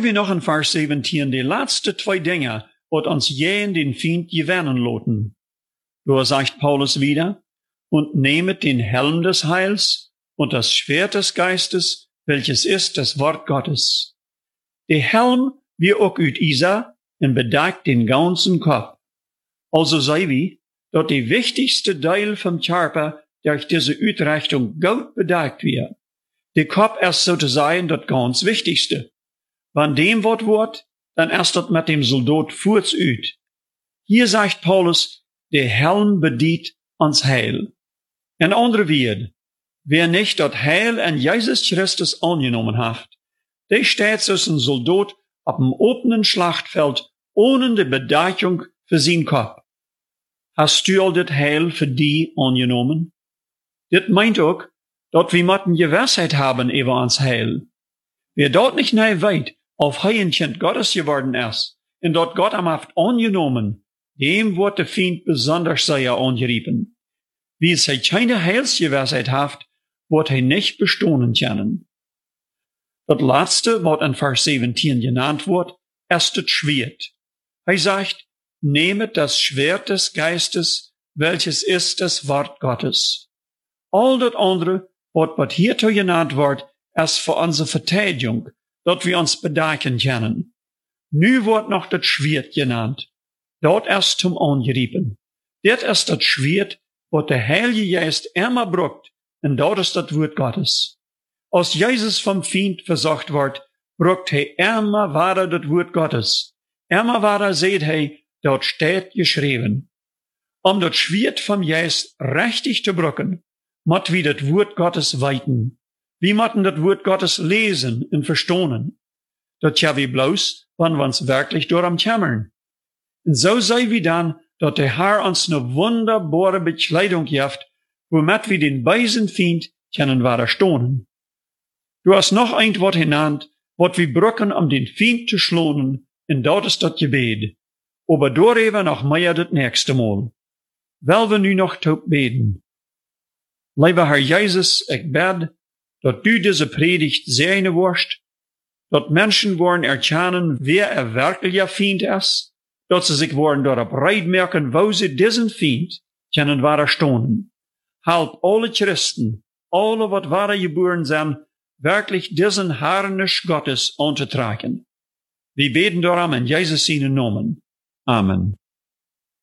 wir noch in Vers 17 die letzten zwei Dinge, wat uns jähen den Feind gewinnen loten. Da sagt Paulus wieder, und nehmet den Helm des Heils und das Schwert des Geistes, welches ist das Wort Gottes. Der Helm, wie auch ut Isa, und bedeckt den ganzen Kopf. Also sei wie, dort die wichtigste Teil vom Körper durch diese Uitrichtung gut bedeckt wird. Der Kopf ist sozusagen das ganz Wichtigste. Wenn dem wird, dann erst das mit dem Soldat fuhrts ut. Hier sagt Paulus, der Helm bedient ans Heil. In andere Wort, wer nicht das Heil an Jesus Christus angenommen hat, der steht als ein Soldat auf dem offenen Schlachtfeld ohne die Bedeckung für sein Kopf. Hast du all das Heil für die angenommen? Das meint auch, dass wir müssen Gewissheit haben über ans Heil. Wer dort nicht nahe weit, auf ein Kind Gottes geworden ist, und dort Gott am haft angenommen, dem wird der Feind besonders sehr angeriefen. Wie es keine Heilsgewissheit haft, wird nicht bestehen können. Das letzte, was in Vers 17 genannt wird, ist das Schwert. Sagt, nehmet das Schwert des Geistes, welches ist das Wort Gottes. All das andere, was hier genannt wird, ist für unsere Verteidigung, dass wir uns bedecken können. Nu wird noch das Schwert genannt. Dort ist zum Angeriepen. Das ist das Schwert, was der Heilige Geist immer brucht, und dort ist das Wort Gottes. Als Jesus vom Feind versucht wird, brucht immer weiter das Wort Gottes. Immer weiter seht dort steht geschrieben. Das Schwert vom Geist richtig zu brucken, mott wie das Wort Gottes weiten. Wir müssen das Wort Gottes lesen und verstehen. Das ja wie bloß, wenn wir uns wirklich durch am Kämmern. Und so sei wie dann, dass der Herr uns eine wunderbare Bekleidung gibt, womit wir den bösen Feind können widerstehen. Du hast noch ein Wort genannt, was wir brücken, um den Feind zu schlagen, und dort ist das Gebet. Aber darüber noch mehr das nächste Mal. Weil wir nu noch taub beten. Lieber Herr Jesus, ich bete, dass du diese Predigt sehen wirst, dass Menschen wollen erkennen, wer wirklicher Feind ist, dass sie sich wollen dort breit merken, wo sie diesen Feind können widerstehen. Halb alle Christen, alle, was wahre geboren sind, wirklich diesen Harnisch Gottes anzutragen. Wir beten darum in Jesus seinen Namen. Amen.